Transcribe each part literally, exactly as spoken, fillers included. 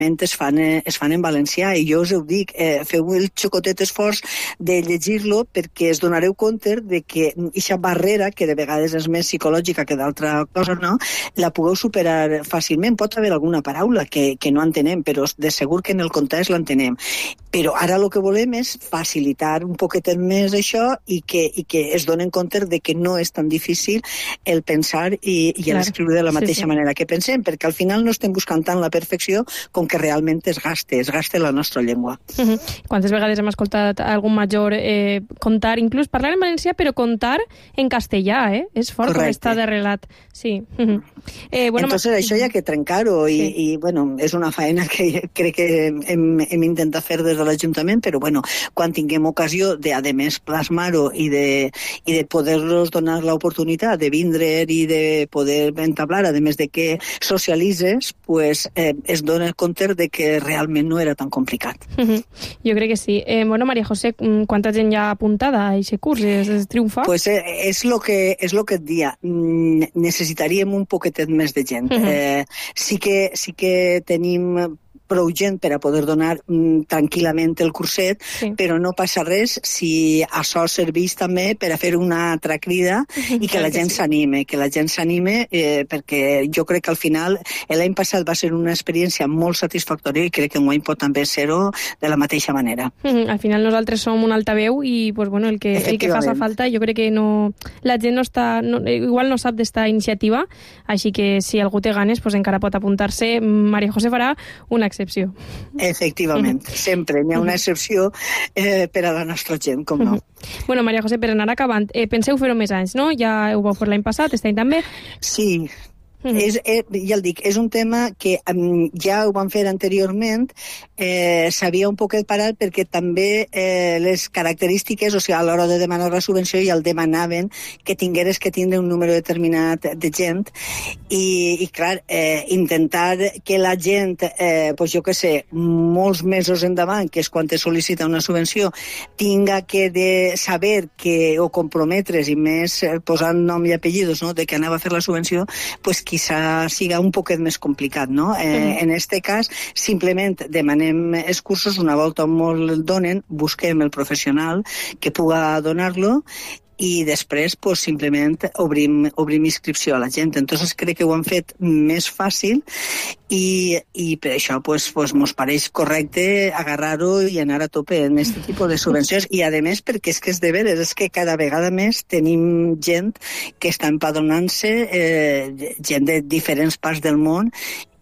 es fan, es fan en valencià, i jo us ho dic, eh, feu el xocotet esforç de llegir-lo perquè es donareu compte de que aquesta barrera, que de vegades és més psicològica que d'altra cosa, no, la pugueu superar fàcilment. Pot haver alguna paraula que, que no entenem, però de segur que en el context l'entenem. Però ara el que volem és facilitar un poquetet més això i que, i que es donen compte de que no és tan difícil el pensar i, i l'escriure de la mateixa sí, sí. manera que pensem, perquè al final no estem buscant tant la perfecció com que realment es gaste, es gaste la nostra llengua. Uh-huh. Quantes vegades hem escoltat algun major eh, contar, inclús parlar en valencià, però contar en castellà, eh? És fort com està de relat. Sí. Uh-huh. eh, bueno, Entonces això hi ha que trencar-ho i, sí. i bueno, és una feina que crec que hem, hem intentat fer des de l'Ajuntament, però bueno, quan tinguem ocasió de, a més, plasmar-ho i de, i de poder-los donar l'oportunitat de vindre i de poder entablar, a més de que socialitzes, pues, eh, es dona el compte de que realment no era tan complicat. Uh-huh. Jo crec que sí. Eh, bueno, Maria José, quanta gent hi ha apuntada a aquest curs? És, és triomfa? Pues eh, és lo que, és lo que et dia. Necessitaríem un poquetet més de gent. Uh-huh. eh, sí, que, sí que tenim prou gent per a poder donar mm, tranquil·lament el curset, sí. però no passa res si això serveix també per a fer una altra crida i que la gent sí. s'anime, que la gent s'anime eh, perquè jo crec que al final l'any passat va ser una experiència molt satisfactòria i crec que enguany pot també ser-ho de la mateixa manera. Mm-hmm. Al final nosaltres som un altaveu i pues, bueno, el, que, el que fa falta, jo crec que no, la gent no està, no, igual no sap d'esta iniciativa, així que si algú té ganes pues, encara pot apuntar-se. Maria José farà una excepció. Efectivament, sempre n'hi ha una excepció eh, per a la nostra gent, com no. Bueno, Maria José, per anar acabant, eh, penseu fer-ho més anys, no? Ja ho vau fer l'any passat, este any també? Sí. Mm. És, eh, ja el dic, és un tema que um, ja ho van fer anteriorment, eh, s'havia un poquet parat perquè també eh, les característiques, o sigui, a l'hora de demanar la subvenció ja el demanaven que tingueres que tindre un número determinat de gent i, i clar, eh, intentar que la gent, eh, pues jo que sé, molts mesos endavant, que és quan te sol·licita una subvenció, tinga que de saber que o comprometre's i més eh, posant nom i apellidos, no?, de que anava a fer la subvenció, pues quizá siga un poquet més complicat, no? Eh, mm. En este cas, simplement demanem els cursos, una volta molt el donen, busquem el professional que puga donar-lo i després pues, simplement obrim, obrim inscripció a la gent. Entonces crec que ho han fet més fàcil i, i per això pues, pues, mos pareix correcte agarrar-ho i anar a tope en aquest tipus de subvencions i a més perquè és que és de veres, és que cada vegada més tenim gent que està empadronant-se, eh, gent de diferents parts del món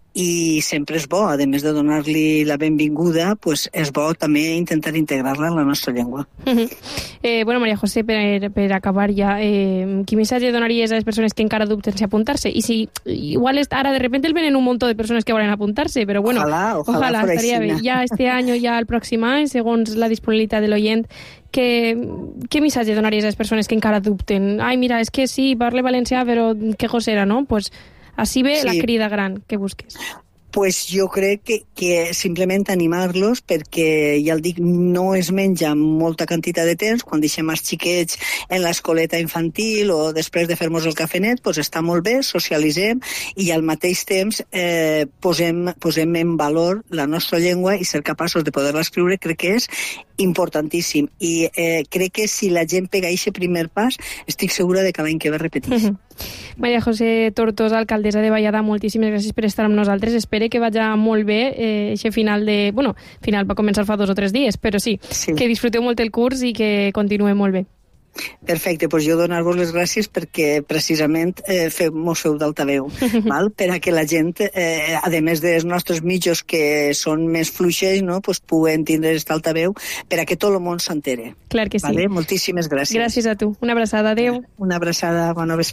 i sempre és bo, a més de donar-li la benvinguda, pues és bo també intentar integrar-la en la nostra llengua. Uh-huh. eh, bueno, Maria José, per, per acabar ja, eh, quin missatge donaries a les persones que encara dubten si apuntar-se? I si igual ara de repente el venen un munt de persones que volen apuntar-se, però bueno, ojalà, ojalà, ojalà estaria bé. Ja este any, ja el pròxim any, segons la disponibilitat de l'oient, que, què missatge donaries a les persones que encara dubten? Ai, mira, és que sí, parle valencià, però que gossera, no? Pues així ve sí. La crida gran que busques. Pues jo crec que, que simplement animar-los perquè, ja el dic, no es menja molta quantitat de temps. Quan deixem els xiquets en l'escoleta infantil o després de fer-nos el cafenet, pues està molt bé, socialitzem i al mateix temps eh, posem, posem en valor la nostra llengua i ser capaços de poder-la escriure crec que és importantíssim. I eh, crec que si la gent pega aquest primer pas, estic segura de que l'any que ve repeteix. Uh-huh. Maria José Tortosa, alcaldessa de Vallada, moltíssimes gràcies per estar amb nosaltres. Espero que vagi molt bé eh, aquest final de... Bueno, final va començar fa dos o tres dies, però sí, sí. Que disfruteu molt el curs i que continuï molt bé. Perfecte, doncs jo donar-vos les gràcies perquè precisament eh, feu, mos feu d'altaveu, val? Per a que la gent, eh, a més dels nostres mitjos que són més fluixers, no? Pues puguen tindre aquest altaveu per a que tot el món s'entere. Clar que sí. Vale? Moltíssimes gràcies. Gràcies a tu. Una abraçada, adeu. Una abraçada, bona vesprada.